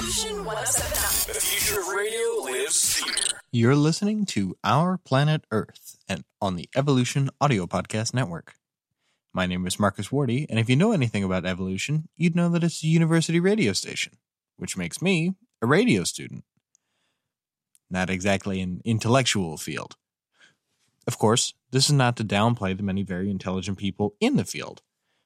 Evolution 1079. The future of radio lives here. You're listening to Our Planet Earth and on the Evolution Audio Podcast Network. My name is Marcus Wardy, and if you know anything about evolution, you'd know that it's a university radio station, which makes me a radio student. Not exactly an intellectual field. Of course, this is not to downplay the many very intelligent people in the field.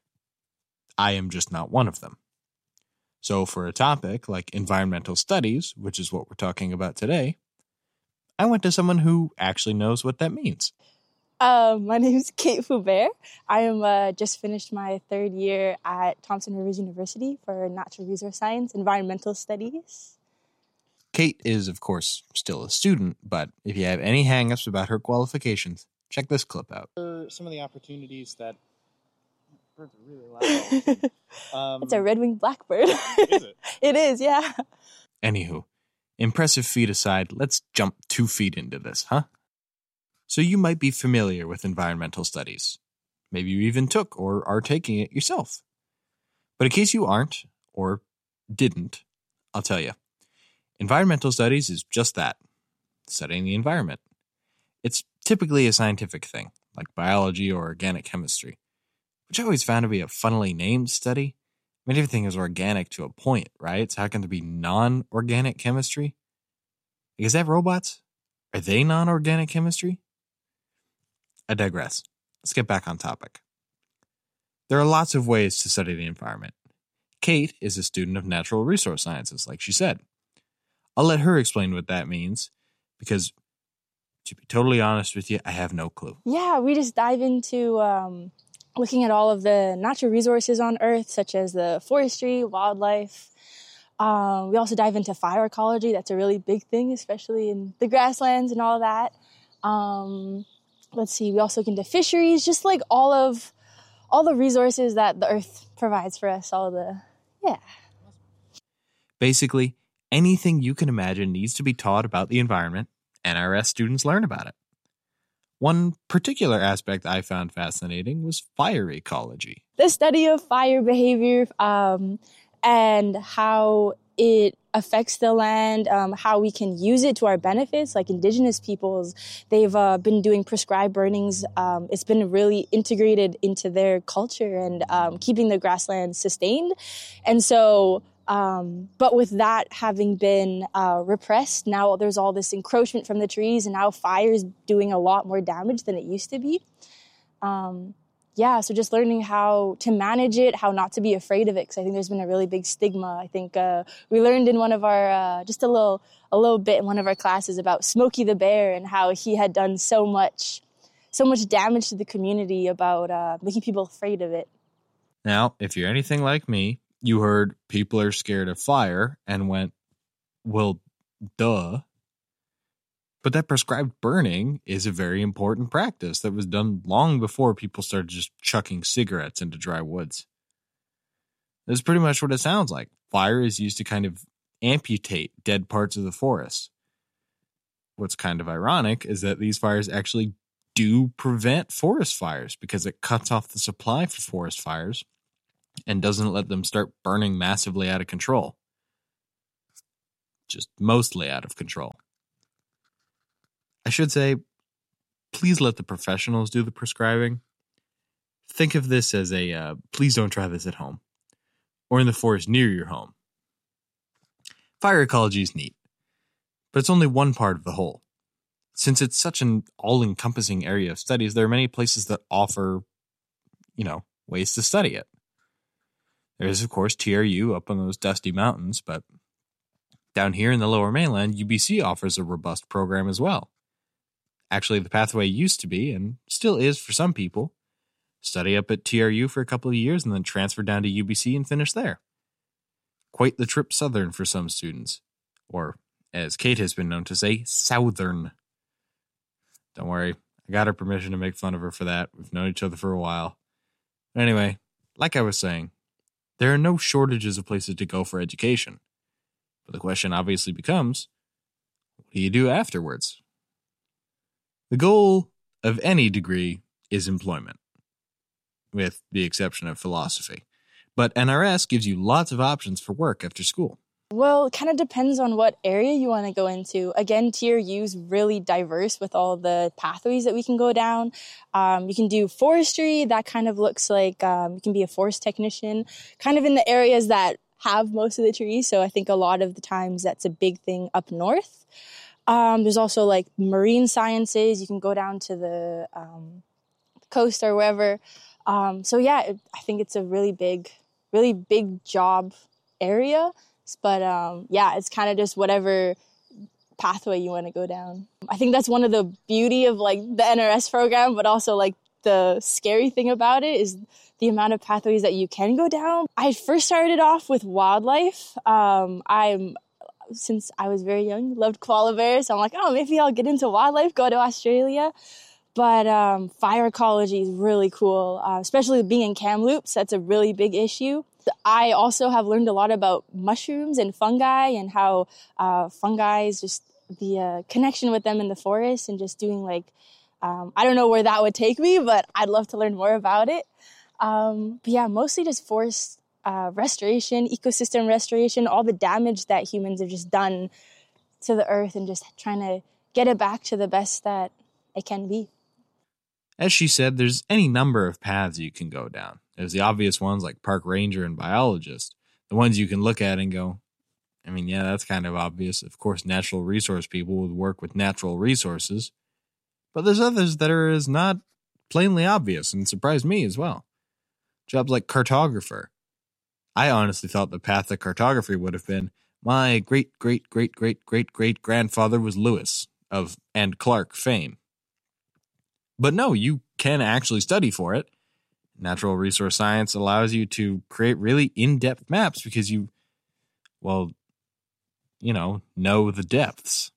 I am just not one of them. So for a topic like environmental studies, which is what we're talking about today, I went to someone who actually knows what that means. My name is Kate Foubert. I am just finished my third year at Thompson Rivers University for Natural Resource Science, Environmental Studies. Kate is, of course, still a student, but if you have any hang-ups about her qualifications, check this clip out. Some of the opportunities that... Birds are really loud. It's a red-winged blackbird. Is it? It is, yeah. Anywho, impressive feat aside, let's jump 2 feet into this, huh? So you might be familiar with environmental studies. Maybe you even took or are taking it yourself. But in case you aren't, or didn't, I'll tell you. Environmental studies is just that, studying the environment. It's typically a scientific thing, like biology or organic chemistry, which I always found to be a funnily named study. I mean, everything is organic to a point, right? So how can there be non-organic chemistry? Is that robots? Are they non-organic chemistry? I digress. Let's get back on topic. There are lots of ways to study the environment. Kate is a student of natural resource sciences, like she said. I'll let her explain what that means, because to be totally honest with you, I have no clue. Yeah, we just dive into looking at all of the natural resources on Earth, such as the forestry, wildlife. We also dive into fire ecology. That's a really big thing, especially in the grasslands and all that. Let's see, we also look into fisheries, just like all the resources that the Earth provides for us, Basically, anything you can imagine needs to be taught about the environment, NRS students learn about it. One particular aspect I found fascinating was fire ecology. The study of fire behavior and how it affects the land, how we can use it to our benefits, like indigenous peoples. They've been doing prescribed burnings. It's been really integrated into their culture and keeping the grasslands sustained. And so, but with that having been repressed, now there's all this encroachment from the trees, and now fire is doing a lot more damage than it used to be. So just learning how to manage it, how not to be afraid of it, because I think there's been a really big stigma. I think we learned in one of our, just a little bit in one of our classes about Smokey the Bear and how he had done so much damage to the community about making people afraid of it. Now, if you're anything like me, you heard people are scared of fire and went, well, duh. But that prescribed burning is a very important practice that was done long before people started just chucking cigarettes into dry woods. That's pretty much what it sounds like. Fire is used to kind of amputate dead parts of the forest. What's kind of ironic is that these fires actually do prevent forest fires because it cuts off the supply for forest fires and doesn't let them start burning massively out of control. Just mostly out of control. I should say, please let the professionals do the prescribing. Think of this as a, please don't try this at home, or in the forest near your home. Fire ecology is neat, but it's only one part of the whole. Since it's such an all-encompassing area of studies, there are many places that offer, ways to study it. There is, of course, TRU up on those dusty mountains, but down here in the lower mainland, UBC offers a robust program as well. Actually, the pathway used to be, and still is for some people, study up at TRU for a couple of years and then transfer down to UBC and finish there. Quite the trip southern for some students. Or, as Kate has been known to say, southern. Don't worry, I got her permission to make fun of her for that. We've known each other for a while. But anyway, like I was saying, there are no shortages of places to go for education. But the question obviously becomes, what do you do afterwards? The goal of any degree is employment, with the exception of philosophy. But NRS gives you lots of options for work after school. Well, it kind of depends on what area you want to go into. Again, Tier U is really diverse with all the pathways that we can go down. You can do forestry. That kind of looks like you can be a forest technician, kind of in the areas that have most of the trees. So I think a lot of the times that's a big thing up north. There's also like marine sciences. You can go down to the coast or wherever. So yeah, I think it's a really big job area. But yeah, it's kind of just whatever pathway you want to go down. I think that's one of the beauty of like the NRS program, but also like the scary thing about it is the amount of pathways that you can go down. I first started off with wildlife. Since I was very young, loved koala bears. So I'm like, oh, maybe I'll get into wildlife, go to Australia. But fire ecology is really cool, especially being in Kamloops. That's a really big issue. I also have learned a lot about mushrooms and fungi and how fungi is just the connection with them in the forest and just doing like, I don't know where that would take me, but I'd love to learn more about it. But yeah, mostly just forest restoration, ecosystem restoration, all the damage that humans have just done to the earth and just trying to get it back to the best that it can be. As she said, there's any number of paths you can go down. There's the obvious ones like park ranger and biologist, the ones you can look at and go, I mean, yeah, that's kind of obvious. Of course, natural resource people would work with natural resources. But there's others that are as not plainly obvious and surprised me as well. Jobs like cartographer. I honestly thought the path to cartography would have been my great-great-great-great-great-great-grandfather was Lewis of and Clark fame. But no, you can actually study for it. Natural resource science allows you to create really in-depth maps because you know the depths.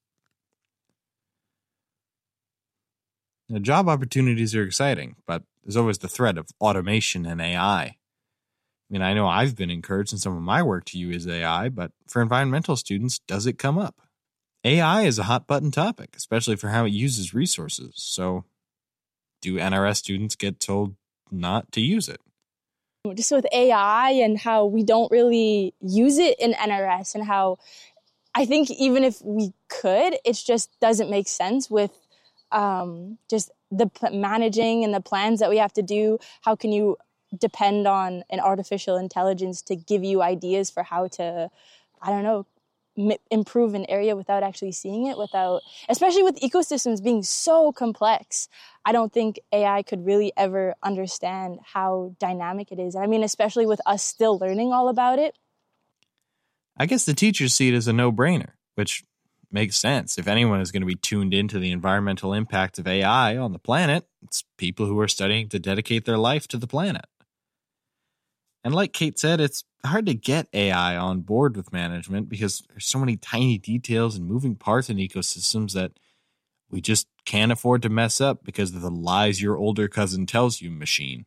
Now, job opportunities are exciting, but there's always the threat of automation and AI. I mean, I know I've been encouraged in some of my work to use AI, but for environmental students, does it come up? AI is a hot button topic, especially for how it uses resources. So, do NRS students get told not to use it? Just with AI and how we don't really use it in NRS and how I think even if we could, it just doesn't make sense with just the managing and the plans that we have to do. How can you depend on an artificial intelligence to give you ideas for how to, I don't know, improve an area without actually seeing it, especially with ecosystems being so complex. I don't think AI could really ever understand how dynamic it is. I mean, especially with us still learning all about it. I guess the teachers see it as a no-brainer, which makes sense. If anyone is going to be tuned into the environmental impact of AI on the planet, it's people who are studying to dedicate their life to the planet. And like Kate said, it's hard to get AI on board with management because there's so many tiny details and moving parts in ecosystems that we just can't afford to mess up because of the lies your older cousin tells you machine.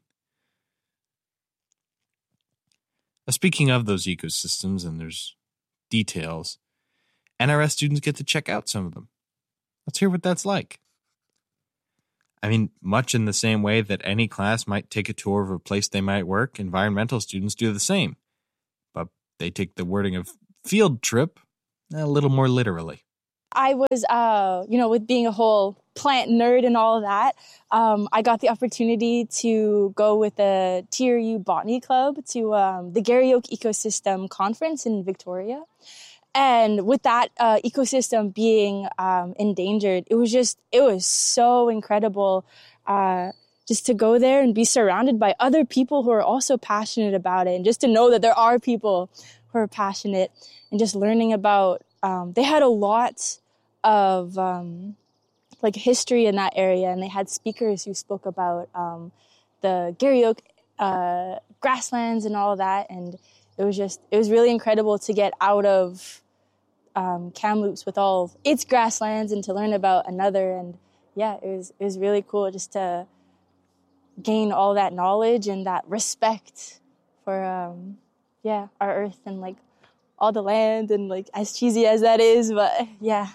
Now, speaking of those ecosystems and there's details, NRS students get to check out some of them. Let's hear what that's like. I mean, much in the same way that any class might take a tour of a place they might work, environmental students do the same. But they take the wording of field trip a little more literally. I was, with being a whole plant nerd and all of that, I got the opportunity to go with the Tier U Botany Club to the Garryoak Ecosystem Conference in Victoria. And with that ecosystem being endangered, it was so incredible just to go there and be surrounded by other people who are also passionate about it. And just to know that there are people who are passionate and just learning about, they had a lot of history in that area. And they had speakers who spoke about the Garryoak grasslands and all of that. And it was really incredible to get out of Kamloops with all of its grasslands and to learn about another. And yeah, it was really cool just to gain all that knowledge and that respect for our earth and like all the land and like as cheesy as that is, but yeah.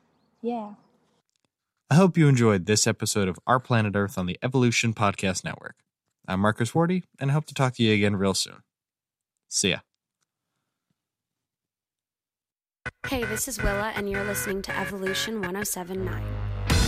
I hope you enjoyed this episode of Our Planet Earth on the Evolution Podcast Network. I'm Marcus Wardy, and I hope to talk to you again real soon. See ya. Hey, this is Willa, and you're listening to Evolution 1079.